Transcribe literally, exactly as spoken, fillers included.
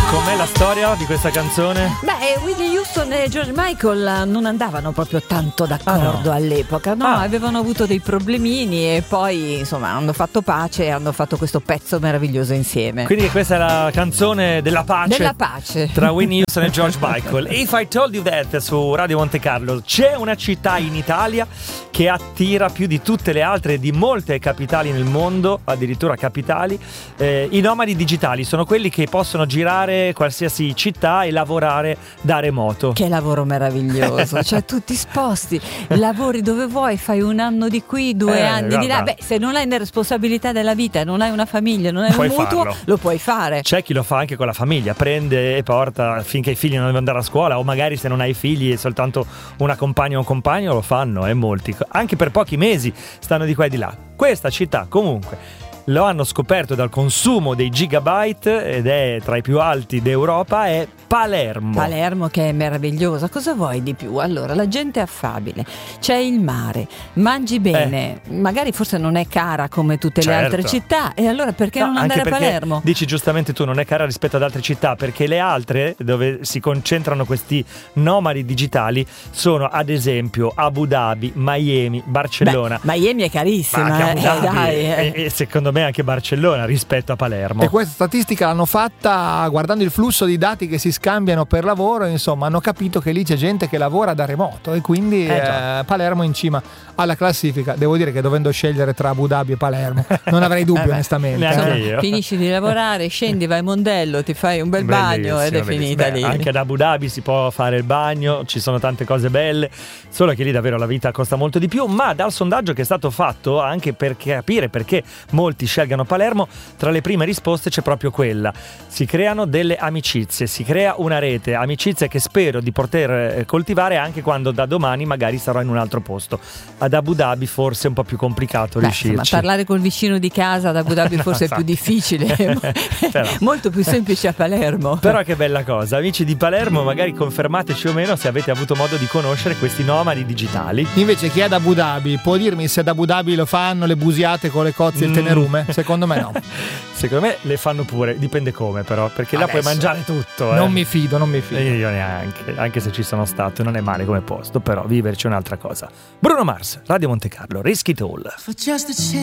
Com'è la storia di questa canzone? Beh, Whitney Houston e George Michael non andavano proprio tanto d'accordo ah, no. all'epoca, no? Ah. Avevano avuto dei problemini e poi insomma hanno fatto pace e hanno fatto questo pezzo meraviglioso insieme. Quindi questa è la canzone della pace, Della pace tra Whitney Houston e George Michael. If I Told You That su Radio Monte Carlo. C'è una città in Italia che attira più di tutte le altre, di molte capitali nel mondo, addirittura capitali, eh, i nomadi digitali. Sono quelli che possono girare qualsiasi città e lavorare da remoto. Che lavoro meraviglioso, cioè tu ti sposti, lavori dove vuoi, fai un anno di qui, due eh, anni guarda. di là. Beh, se non hai le responsabilità della vita, non hai una famiglia, non hai Puoi un mutuo, farlo. lo puoi fare. C'è chi lo fa anche con la famiglia, prende e porta finché i figli non devono andare a scuola, o magari se non hai figli e soltanto una compagna o un compagno lo fanno, e molti, anche per pochi mesi stanno di qua e di là. Questa città comunque lo hanno scoperto dal consumo dei gigabyte ed è tra i più alti d'Europa, è Palermo. Palermo, che è meravigliosa. Cosa vuoi di più? Allora, la gente è affabile, c'è il mare, mangi bene, eh. magari forse non è cara come tutte certo. le altre città, e allora perché no, non andare a Palermo? Dici giustamente tu, non è cara rispetto ad altre città, perché le altre dove si concentrano questi nomadi digitali sono ad esempio Abu Dhabi, Miami, Barcellona. Beh, Miami è carissima, Ma anche Abu Dhabi, eh, dai, eh. e, e secondo me anche Barcellona rispetto a Palermo. E questa statistica l'hanno fatta guardando il flusso di dati che si scambiano per lavoro, insomma hanno capito che lì c'è gente che lavora da remoto e quindi eh, eh, Palermo in cima alla classifica. Devo dire che dovendo scegliere tra Abu Dhabi e Palermo non avrei dubbi, eh onestamente. Neanche eh. io. Finisci di lavorare, scendi, vai a Mondello, ti fai un bel bagno ed è finita Beh, lì. Anche ad Abu Dhabi si può fare il bagno, ci sono tante cose belle, solo che lì davvero la vita costa molto di più. Ma dal sondaggio che è stato fatto, anche per capire perché molti scelgano Palermo, tra le prime risposte c'è proprio quella: si creano delle amicizie, si crea una rete, amicizie che spero di poter coltivare anche quando da domani magari sarò in un altro posto. Ad Abu Dhabi forse è un po' più complicato. Beh, riuscirci. Ma parlare col vicino di casa ad Abu Dhabi no, forse è più difficile. Però. Molto più semplice a Palermo. Però che bella cosa, amici di Palermo, magari confermateci o meno se avete avuto modo di conoscere questi nomadi digitali. Invece chi è ad Abu Dhabi può dirmi se ad Abu Dhabi lo fanno le busiate con le cozze e il tenerume? Secondo me no. Secondo me le fanno pure, dipende come però, perché Adesso, là puoi mangiare tutto. Eh. Non mi fido, non mi fido. E io neanche, anche se ci sono stato, non è male come posto, però viverci è un'altra cosa. Bruno Mars, Radio Monte Carlo, Risk It All.